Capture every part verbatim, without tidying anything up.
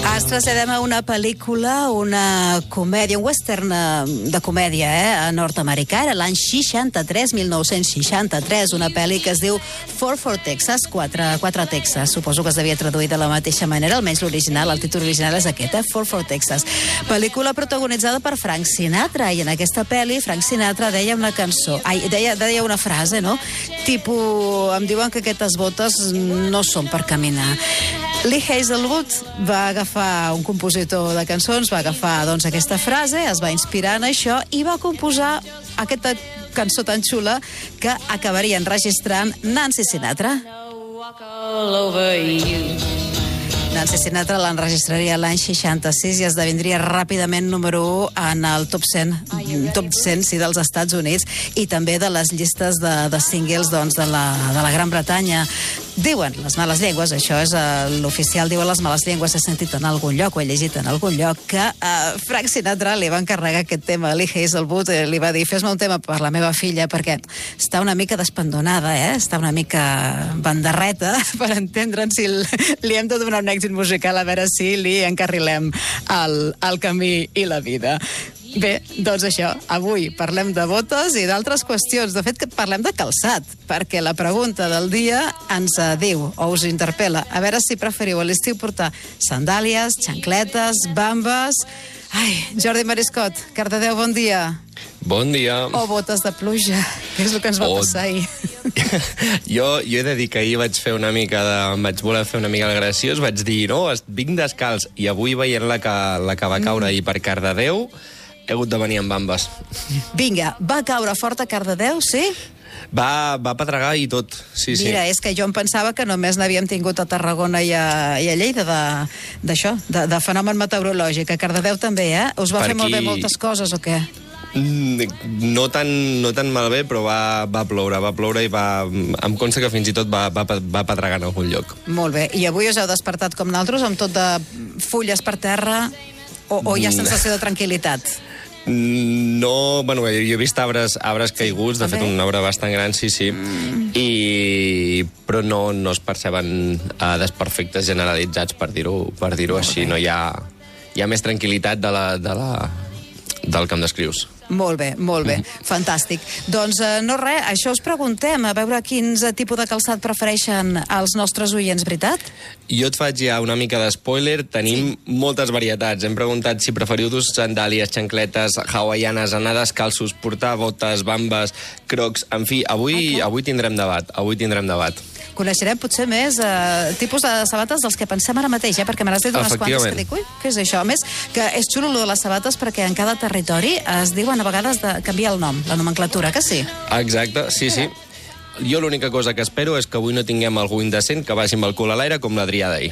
Ens traslladem a una pel·lícula, una comèdia, un western de comèdia eh, nord-americà. Era l'any seixanta-tres, mil nou-cents seixanta-tres, una pel·li que es diu Four for Texas, quatre, quatre Texas. Suposo que es devia traduir de la mateixa manera, almenys l'original, el títol original és aquest, eh? Four for Texas. Pel·lícula protagonitzada per Frank Sinatra, i en aquesta pel·li Frank Sinatra deia una cançó, ai, deia, deia una frase, no? Tipo, em diuen que aquestes botes no són per caminar. Lee Hazelwood va agafar un compositor de cançons, va agafar doncs, aquesta frase, es va inspirar en això i va composar aquesta cançó tan xula que acabaria enregistrant Nancy Sinatra. Nancy Sinatra l'enregistraria l'any seixanta-sis i esdevindria ràpidament número u en el top cent, top cent sí, dels Estats Units i també de les llistes de, de singles doncs, de, la, de la Gran Bretanya. Diuen les males llengües, això és uh, l'oficial, diuen les males llengües, he sentit en algun lloc, ho he llegit en algun lloc, que uh, Frank Sinatra li va encarregar aquest tema a Lee Hazelwood, eh, li va dir, fes-me un tema per la meva filla, perquè està una mica despendonada, eh? Està una mica bandarreta, per entendre'n si li hem de donar un èxit musical, a veure si li encarrilem el, el camí i la vida. Bé, doncs això, avui parlem de botes i d'altres qüestions. De fet, que parlem de calçat, perquè la pregunta del dia ens diu, o us interpel·la, a veure si preferiu a l'estiu portar sandàlies, xancletes, bambes... Ai, Jordi Mariscot, Cardedeu, bon dia. Bon dia. O botes de pluja, que és el que ens va o... passar ahir. jo, jo he de dir que ahir vaig fer una mica de... vaig voler fer una mica el graciós, vaig dir, no, vinc descalç, i avui veient la que, la que va caure ahir per Cardedeu, he hagut de venir amb bambes. Vinga, va caure fort a Cardedeu, sí? Va, va pedregar i tot, sí, sí. Mira, és que jo em pensava que només n'havíem tingut a Tarragona i a, i a Lleida d'això, de, de, de fenomen meteorològic. A Cardedeu també, eh? Us va per fer aquí... molt bé moltes coses o què? No tan, no tan malbé, però va, va ploure, va ploure i va, em consta que fins i tot va, va, va pedregar en algun lloc. Molt bé, i avui us heu despertat com nosaltres, amb tot de fulles per terra, o, o hi ha sensació de tranquil·litat? No, bueno, jo he vist arbres, arbres caiguts, de fet un arbre bastant gran, sí, sí, mm. i, però no, no es perceben uh, desperfectes generalitzats, per dir-ho per dir-ho així, no hi ha, hi ha més tranquil·litat de la, de la, del que em descrius. Molt bé, molt bé, mm. fantàstic. Doncs eh, no res, això us preguntem, a veure quins tipus de calçat prefereixen els nostres oients, veritat? Jo et faig ja una mica de spoiler, tenim sí. moltes varietats. Hem preguntat si preferiu dur sandàlies, xancletes, hawaianes, anar descalços, portar botes, bambes, crocs, en fi, avui, okay. avui tindrem debat, avui tindrem debat. Coneixerem potser més eh, tipus de sabates dels que pensem ara mateix, eh? Perquè me n'has dit unes quantes que dic, ui, què és això? A més, que és xulo lo de les sabates perquè en cada territori es diuen a vegades de canviar el nom, la nomenclatura, que sí? Exacte, sí, sí. Jo l'única cosa que espero és que avui no tinguem algú indecent que vagi amb el cul a l'aire com l'Adrià d'ahir.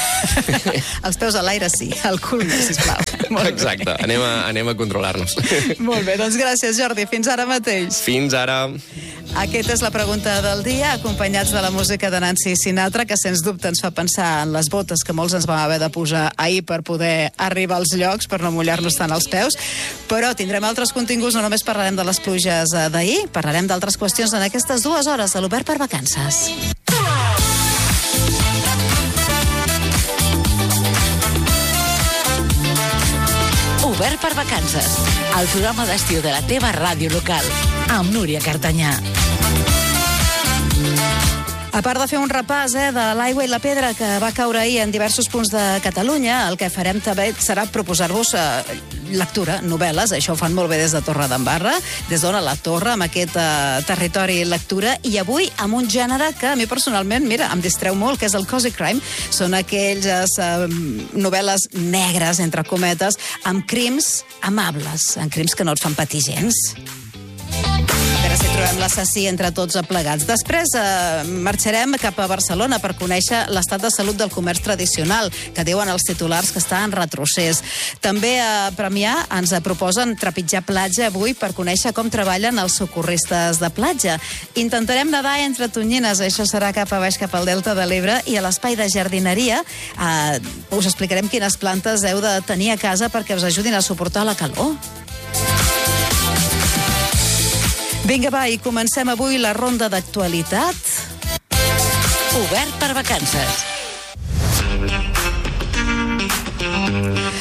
Els peus a l'aire sí, el cul no, sisplau. Molt Exacte, anem a, anem a controlar-nos. Molt bé, doncs gràcies, Jordi. Fins ara mateix. Fins ara. Aquesta és la pregunta del dia, acompanyats de la música de Nancy Sinatra, que sens dubte ens fa pensar en les botes que molts ens vam haver de posar ahir per poder arribar als llocs, per no mullar-nos tant els peus. Però tindrem altres continguts, no només parlarem de les pluges d'ahir, parlarem d'altres qüestions en aquestes dues hores de l'Obert per Vacances. Obert per Vacances, el programa d'estiu de la teva ràdio local, amb Núria Cartanyà. A part de fer un repàs eh, de l'aigua i la pedra que va caure ahir en diversos punts de Catalunya, el que farem també serà proposar-vos eh, lectura, novel·les, això ho fan molt bé des de Torredembarra, des d'on a la Torre, amb aquest eh, territori lectura, i avui amb un gènere que a mi personalment, mira, em distreu molt, que és el cozy crime. Són aquelles eh, novel·les negres, entre cometes, amb crims amables, amb crims que no et fan patir gens. A veure si trobem l'assassí entre tots plegats. Després eh, marxarem cap a Barcelona per conèixer l'estat de salut del comerç tradicional, que diuen els titulars que està en retrocés. També a Premià ens proposen trepitjar platja avui per conèixer com treballen els socorristes de platja. Intentarem nedar entre tonyines, això serà cap a baix, cap al Delta de l'Ebre, i a l'espai de jardineria eh, us explicarem quines plantes heu de tenir a casa perquè us ajudin a suportar la calor. Vinga, va, i comencem avui la ronda d'actualitat. Obert per Vacances.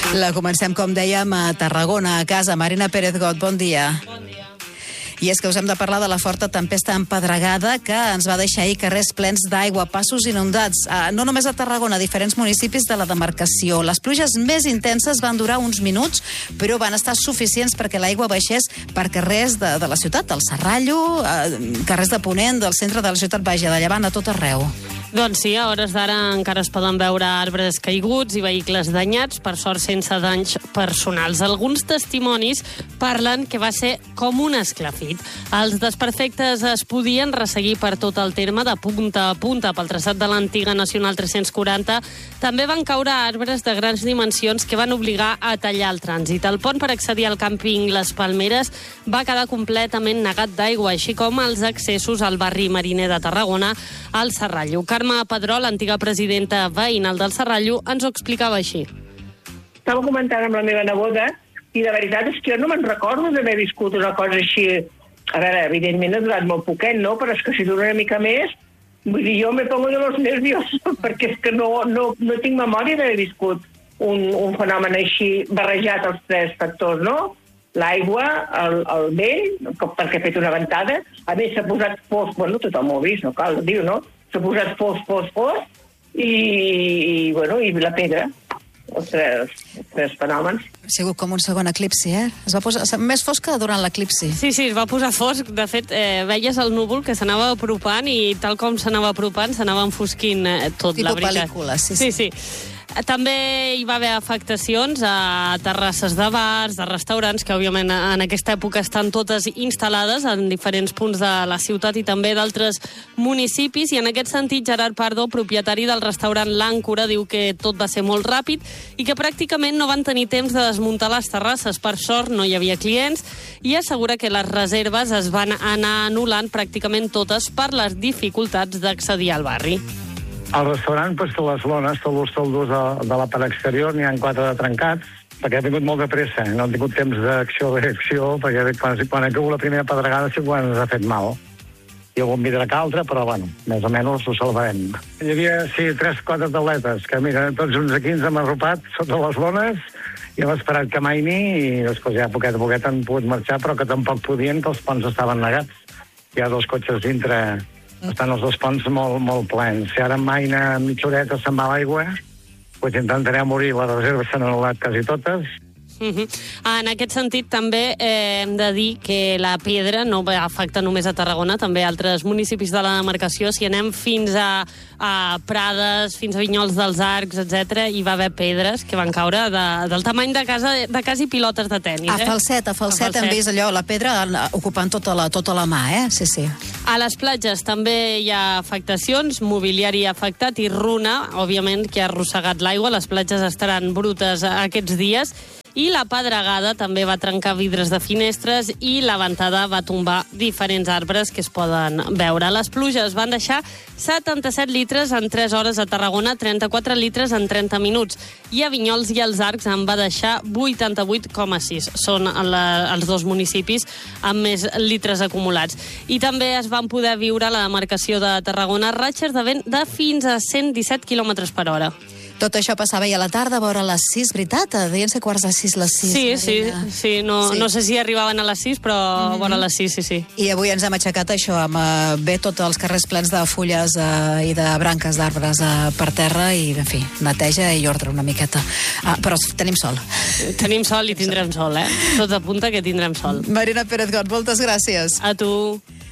La comencem, com dèiem, a Tarragona, a casa. Marina Pérez Got, bon dia. Bon dia. I és que us hem de parlar de la forta tempesta empedregada que ens va deixar ahir carrers plens d'aigua, passos inundats. Uh, no només a Tarragona, a diferents municipis de la demarcació. Les pluges més intenses van durar uns minuts, però van estar suficients perquè l'aigua baixés per carrers de, de la ciutat, del Serrallo, uh, carrers de Ponent, del centre de la ciutat, vaja, de Llevant, a tot arreu. Doncs sí, a hores d'ara encara es poden veure arbres caiguts i vehicles danyats, per sort sense danys personals. Alguns testimonis parlen que va ser com un esclafit. Els desperfectes es podien resseguir per tot el terme, de punta a punta, pel traçat de l'antiga Nacional tres-cents quaranta. També van caure arbres de grans dimensions que van obligar a tallar el trànsit. El pont per accedir al càmping Les Palmeres va quedar completament negat d'aigua, així com els accessos al barri mariner de Tarragona, al Serrallo. Carme Pedrol, antiga presidenta veïnal del Serrallo, ens ho explicava així. Estava comentant amb la meva neboda i la veritat és que jo no me'n recordo d'haver viscut una cosa així. A veure, evidentment ha durat molt poquet, no? Però és que si dura una mica més, vull dir, jo me pongo de los nervios perquè és que no, no, no tinc memòria d'haver viscut un, un fenomen així barrejat als tres factors, no? L'aigua, el, el vent, perquè ha fet una ventada, a més s'ha posat fosc, bueno, tothom ho ha vist, no cal dir-ho, no? S'ha posat fosc, fosc, fosc, i, i, bueno, i la pedra, els tres, els tres fenòmens. Ha sigut com un segon eclipsi, eh? Es va posar més fosc que durant l'eclipsi. Sí, sí, es va posar fosc. De fet, eh, veies el núvol que s'anava apropant i tal com s'anava apropant, s'anava enfosquint eh, tot, Tipo la veritat. Tipo pel·lícula, sí, sí. Sí, sí. També hi va haver afectacions a terrasses de bars, de restaurants, que òbviament en aquesta època estan totes instal·lades en diferents punts de la ciutat i també d'altres municipis, i en aquest sentit Gerard Pardo, propietari del restaurant L'Àncora, diu que tot va ser molt ràpid i que pràcticament no van tenir temps de desmuntar les terrasses. Per sort no hi havia clients i assegura que les reserves es van anar anul·lant pràcticament totes per les dificultats d'accedir al barri. Al restaurant, doncs, que les lones, tots els toldos de, de la part exterior, n'hi ha quatre de trencats, perquè ha vingut molt de pressa, no han tingut temps d'acció o reacció, perquè quan, quan ha caigut la primera pedregada sí quan ens ha fet mal. Hi ha algun vidre que altre, però, bueno, més o menys ho salvarem. Hi havia, sí, tres, quatre tauletes, que, mira, tots uns aquí ens hem arropat sota les lones, i hem esperat que maini, i després ja poquet a poquet han pogut marxar, però que tampoc podien, que els ponts estaven negats. Hi ha dos cotxes dintre. Estan els dos ponts molt, molt plens. Si ara maina mitja horeta se'n va l'aigua, doncs intentarem morir. Les reserves s'han anul·lat quasi totes. Uh-huh. En aquest sentit, també eh, hem de dir que la pedra no va afectar només a Tarragona, també a altres municipis de la demarcació. Si anem fins a, a Prades, fins a Vinyols dels Arcs, etcètera, hi va haver pedres que van caure de, del tamany de, casa, de quasi pilotes de tennis. A falset, a falset, a falset hem vist allò, la pedra ocupant tota la, tota la mà, eh? Sí, sí. A les platges també hi ha afectacions, mobiliari afectat i runa, òbviament, que ha arrossegat l'aigua. Les platges estaran brutes aquests dies. I la pedregada també va trencar vidres de finestres i la ventada va tombar diferents arbres que es poden veure. Les pluges van deixar setanta-set litres en tres hores a Tarragona, trenta-quatre litres en trenta minuts. I a Vinyols i els Arcs en va deixar vuitanta-vuit coma sis. Són la, els dos municipis amb més litres acumulats. I també es van poder viure a la demarcació de Tarragona ratxes de vent de fins a cent disset quilòmetres per hora. Tot això passava ahir a la tarda, a veure les sis, veritat? Deien ser quarts de sis, les sis. Sí, sí, sí. No, sí. No sé si arribaven a les sis, però mm-hmm. vora les sis, sí, sí. I avui ens hem aixecat això, amb eh, bé tots els carrers plens de fulles eh, i de branques d'arbres eh, per terra i, en fi, neteja i ordre una miqueta. Ah, però tenim sol. Tenim sol i tindrem sol, eh? Tot apunta que tindrem sol. Marina Pérez Got, moltes gràcies. A tu.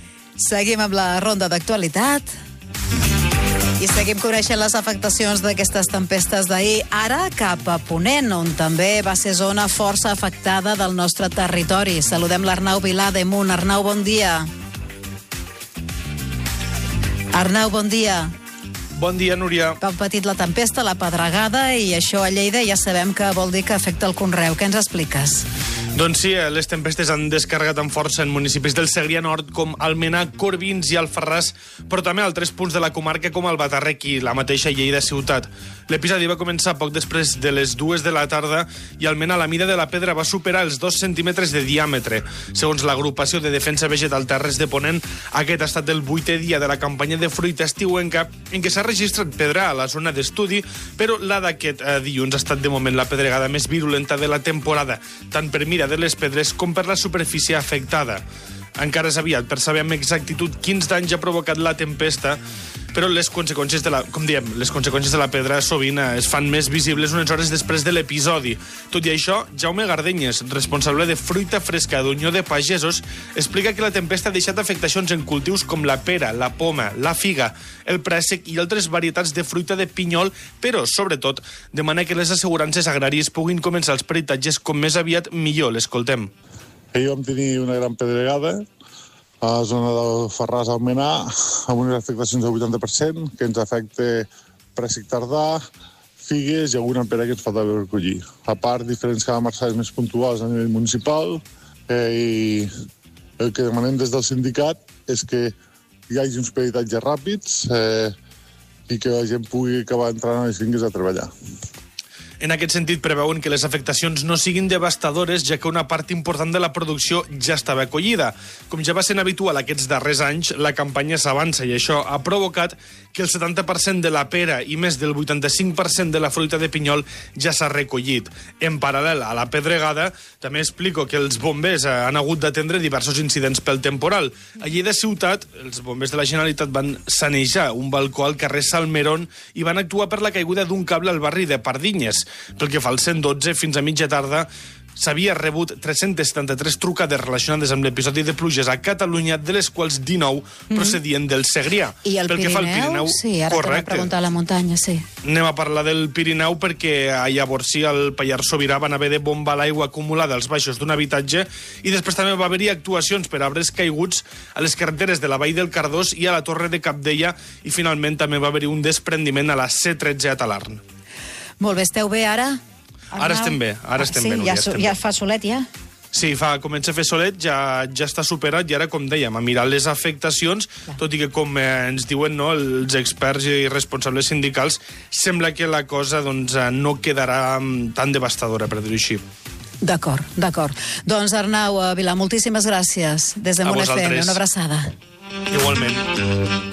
Seguim amb la ronda d'actualitat. I seguim coneixent les afectacions d'aquestes tempestes d'ahir. Ara cap a Ponent, on també va ser zona força afectada del nostre territori. Saludem l'Arnau Vilà de Munt. Arnau, bon dia. Arnau, bon dia. Bon dia, Núria. Com ha patit la tempesta, la pedregada, i això a Lleida ja sabem que vol dir que afecta el conreu. Què ens expliques? Doncs sí, les tempestes han descarregat amb força en municipis del Segrià Nord com Almenar, Corbins i Alfarràs, però també a altres punts de la comarca com Albatàrrec i la mateixa Lleida ciutat. L'episodi va començar poc després de les dues de la tarda i Almenar la mida de la pedra va superar els dos centímetres de diàmetre. Segons l'agrupació de defensa vegetal Terres de Ponent, aquest ha estat el vuitè dia de la campanya de fruita estiuenca en què s'ha registrat pedra a la zona d'estudi, però la d'aquest eh, dilluns ha estat de moment la pedregada més virulenta de la temporada, tant per mira de les pedres com per la superfície afectada. Encara és aviat per saber amb exactitud quins danys ha provocat la tempesta, però les conseqüències de la, com diem, les conseqüències de la pedra sovint es fan més visibles unes hores després de l'episodi. Tot i això, Jaume Gardenyes, responsable de fruita fresca d'Unió de Pagesos, explica que la tempesta ha deixat afectacions en cultius com la pera, la poma, la figa, el préssec i altres varietats de fruita de pinyol, però, sobretot, demana que les assegurances agràries puguin començar els peritatges com més aviat millor. L'escoltem. Ahir vam tenir una gran pedregada a la zona del Farràs Almenar, amb unes afectacions del vuitanta per cent, que ens afecta préssec tardà, figues i alguna pera que ens falta recollir. A part, diferents calamarsades més puntuals a nivell municipal, eh, i el que demanem des del sindicat és que hi hagi uns peritatges ràpids eh, i que la gent pugui acabar entrant a les finques a treballar. En aquest sentit, preveuen que les afectacions no siguin devastadores, ja que una part important de la producció ja estava acollida. Com ja va sent habitual aquests darrers anys, la campanya s'avança i això ha provocat que el setanta per cent de la pera i més del vuitanta-cinc per cent de la fruita de pinyol ja s'ha recollit. En paral·lel a la pedregada, també explico que els bombers han hagut d'atendre diversos incidents pel temporal. A Lleida ciutat, els bombers de la Generalitat van sanejar un balcó al carrer Salmerón i van actuar per la caiguda d'un cable al barri de Pardinyes. Pel que fa al cent dotze, fins a mitja tarda s'havia rebut tres-cents setanta-tres trucades relacionades amb l'episodi de pluges a Catalunya, de les quals dinou procedien del Segrià. I el Pel Pirineu? Que fa al Pirineu, sí, ara t'he de preguntar a la muntanya, sí. Anem a parlar del Pirineu perquè a Llavorsí, al Pallars Sobirà, van haver de bombar l'aigua acumulada als baixos d'un habitatge i després també va haver-hi actuacions per arbres caiguts a les carreteres de la Vall del Cardós i a la Torre de Cabdella i finalment també va haver-hi un desprendiment a la C tretze a Talarn. Molt bé, esteu bé ara? Arnau? Ara estem bé, ara estem sí, bé, Núria, ja, estem ja bé. fa solet, ja? Sí, fa, comença a fer solet, ja, ja està superat i ara, com dèiem, a mirar les afectacions, Clar. tot i que, com eh, ens diuen no, els experts i responsables sindicals, sembla que la cosa doncs, no quedarà tan devastadora, per dir-ho així. D'acord, d'acord. Doncs Arnau Vilà, moltíssimes gràcies. Des de Munt F M, una abraçada. Igualment.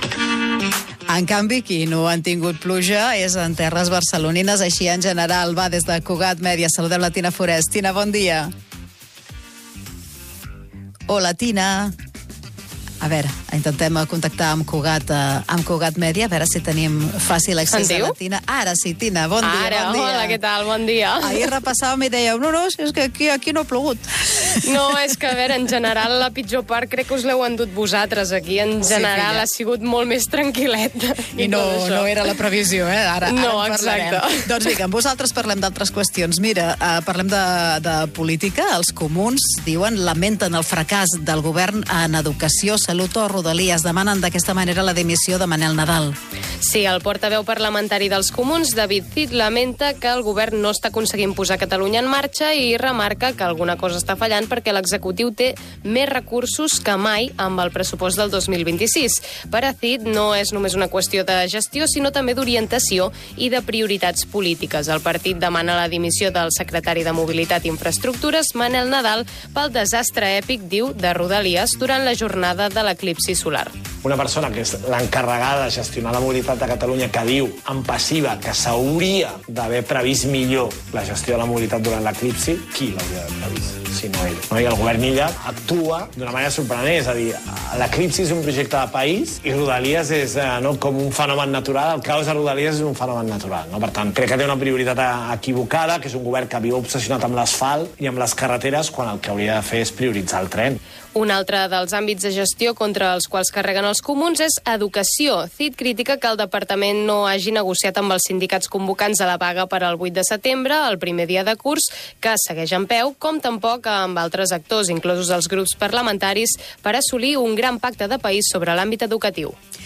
En canvi, qui no han tingut pluja és en terres barcelonines, així en general. Va des de Cugat Mèdia. Saludem la Tina Forès. Tina, bon dia. Hola, Tina. A veure, intentem contactar amb Cugat, eh, amb Cugat Mèdia, a veure si tenim fàcil accés a la Tina. Ara sí, Tina, bon dia. Ara, bon dia. Hola, què tal? Bon dia. Ahir repassàvem i dèieu, no, no, és que aquí, aquí no ha plogut. No, és que, a veure, en general, la pitjor part crec que us l'heu endut vosaltres. Aquí, en general, sí, ha sigut molt més tranquil·let. I no, no era la previsió, eh? Ara, no, ara en parlarem. exacte. Doncs vinga, amb vosaltres parlem d'altres qüestions. Mira, eh, parlem de, de política. Els comuns diuen, lamenten el fracàs del govern en educació, salut o Rodalies. Demanen d'aquesta manera la dimissió de Manel Nadal. Sí, el portaveu parlamentari dels comuns, David Cid, lamenta que el govern no està aconseguint posar Catalunya en marxa i remarca que alguna cosa està fallant perquè l'executiu té més recursos que mai amb el pressupost del dos mil vint-i-sis. Per a Cid no és només una qüestió de gestió, sinó també d'orientació i de prioritats polítiques. El partit demana la dimissió del secretari de Mobilitat i Infraestructures, Manel Nadal, pel desastre èpic, diu, de Rodalies durant la jornada de l'eclipsi solar. Una persona que és l'encarregada de gestionar la mobilitat de Catalunya, que diu en passiva que s'hauria d'haver previst millor la gestió de la mobilitat durant l'eclipsi, qui l'hauria d'haver previst? Si no ell. No? I el govern illa actua d'una manera sorprenent, és a dir, l'eclipsi és un projecte de país i Rodalies és eh, no, com un fenomen natural, el caos de Rodalies és un fenomen natural. No? Per tant, crec que té una prioritat equivocada, que és un govern que viu obsessionat amb l'asfalt i amb les carreteres, quan el que hauria de fer és prioritzar el tren. Un altre dels àmbits de gestió contra els quals carreguen els comuns és educació. Cid critica que el departament no hagi negociat amb els sindicats convocants a la vaga per al vuit de setembre, el primer dia de curs, que segueix en peu, com tampoc amb altres actors, inclosos els grups parlamentaris, per assolir un gran pacte de país sobre l'àmbit educatiu.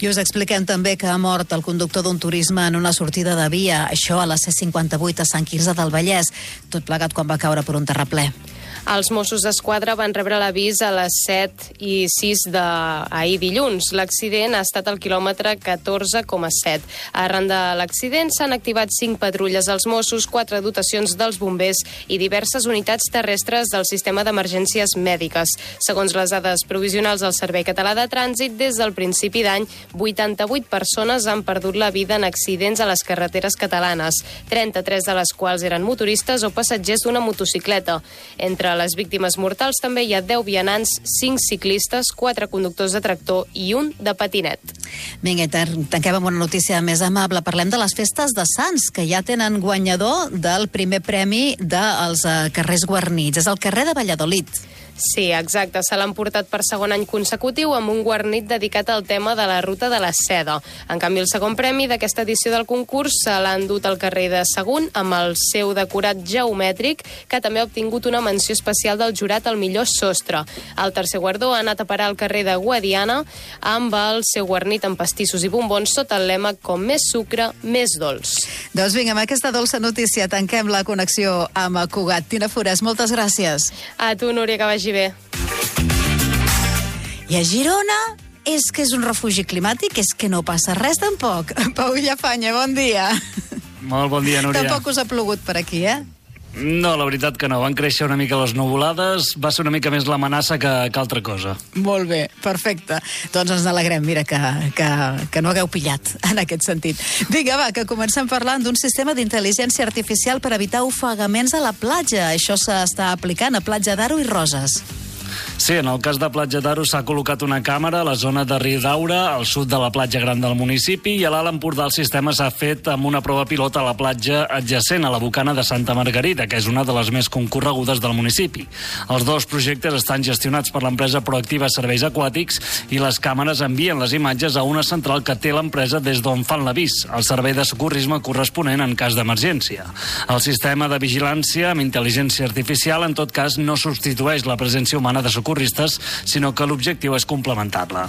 I us expliquem també que ha mort el conductor d'un turisme en una sortida de via, això a la C cinquanta-vuit a Sant Quirze del Vallès, tot plegat quan va caure per un terraplè. Els Mossos d'Esquadra van rebre l'avís a les set i sis d'ahir dilluns. L'accident ha estat al quilòmetre catorze coma set. Arran de l'accident s'han activat cinc patrulles als Mossos, quatre dotacions dels bombers i diverses unitats terrestres del sistema d'emergències mèdiques. Segons les dades provisionals del Servei Català de Trànsit, des del principi d'any, vuitanta-vuit persones han perdut la vida en accidents a les carreteres catalanes, trenta-tres de les quals eren motoristes o passatgers d'una motocicleta. Entre les víctimes mortals també hi ha deu vianants, cinc ciclistes, quatre conductors de tractor i un de patinet. Vinga, tanquem amb una notícia més amable. Parlem de les festes de Sants, que ja tenen guanyador del primer premi dels carrers guarnits. És el carrer de Valladolid. Sí, exacte. Se l'han portat per segon any consecutiu amb un guarnit dedicat al tema de la ruta de la seda. En canvi, el segon premi d'aquesta edició del concurs se l'ha endut al carrer de Sagunt amb el seu decorat geomètric, que també ha obtingut una menció especial del jurat al millor sostre. El tercer guardó ha anat a parar al carrer de Guadiana amb el seu guarnit amb pastissos i bombons sota el lema com més sucre, més dolç. Doncs vinga, amb aquesta dolça notícia tanquem la connexió amb Cugat. Tina Forès, moltes gràcies. A tu, Núria, que vagi bé. I a Girona és que és un refugi climàtic, és que no passa res tampoc. Pau Llafanya, bon dia. Molt bon dia, Núria. Tampoc us ha plogut per aquí, eh? No, la veritat que no. Van créixer una mica les nuvolades, va ser una mica més l'amenaça que, que altra cosa. Molt bé, perfecte. Doncs ens alegrem, mira, que, que, que no hagueu pillat en aquest sentit. Vinga, va, que comencem parlant d'un sistema d'intel·ligència artificial per evitar ofegaments a la platja. Això s'està aplicant a Platja d'Aro i Roses. Sí, en el cas de Platja d'Aro s'ha col·locat una càmera a la zona de Riudaura, al sud de la platja gran del municipi, i a l'Alt Empordà el sistema s'ha fet amb una prova pilot a la platja adjacent a la Bocana de Santa Margarida, que és una de les més concorregudes del municipi. Els dos projectes estan gestionats per l'empresa Proactiva Serveis Aquàtics i les càmeres envien les imatges a una central que té l'empresa des d'on fan l'avís, el servei de socorrisme corresponent en cas d'emergència. El sistema de vigilància amb intel·ligència artificial, en tot cas, no substitueix la presència humana de socorristes, sinó que l'objectiu és complementar-la.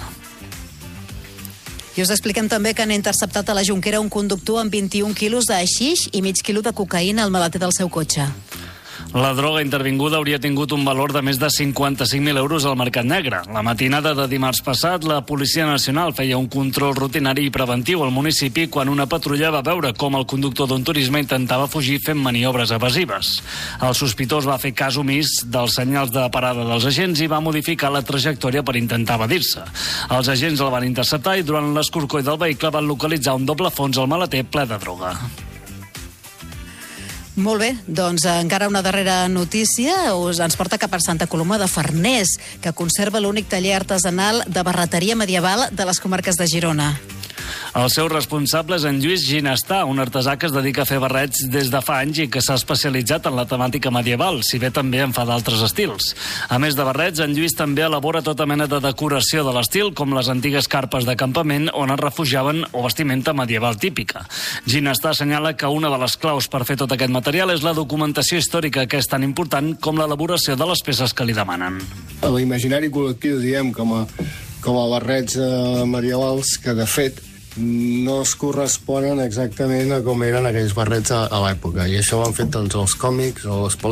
I us expliquem també que han interceptat a la Jonquera un conductor amb vint-i-un quilos de haixix i mig quilo de cocaïna al maleter del seu cotxe. La droga intervinguda hauria tingut un valor de més de cinquanta-cinc mil euros al mercat negre. La matinada de dimarts passat, la Policia Nacional feia un control rutinari i preventiu al municipi quan una patrulla va veure com el conductor d'un turisme intentava fugir fent maniobres evasives. El sospitós va fer cas omís dels senyals de parada dels agents i va modificar la trajectòria per intentar evadir-se. Els agents el van interceptar i durant l'escorcoll del vehicle van localitzar un doble fons al maleter ple de droga. Molt bé, doncs encara una darrera notícia us ens porta cap a Santa Coloma de Farners, que conserva l'únic taller artesanal de barreteria medieval de les comarques de Girona. El seu responsable és en Lluís Ginestà, un artesà que es dedica a fer barrets des de fa anys i que s'ha especialitzat en la temàtica medieval, si bé també en fa d'altres estils. A més de barrets, en Lluís també elabora tota mena de decoració de l'estil, com les antigues carpes de campament on es refugiaven o vestimenta medieval típica. Ginestà assenyala que una de les claus per fer tot aquest material és la documentació històrica, que és tan important com l'elaboració de les peces que li demanen. L'imaginari col·lectiu, diem, com a, com a barrets eh, medievals, que de fet no es corresponen exactament a com eren aquells barrets a, a l'època, i això ho han fet doncs, els còmics o les pel·lícules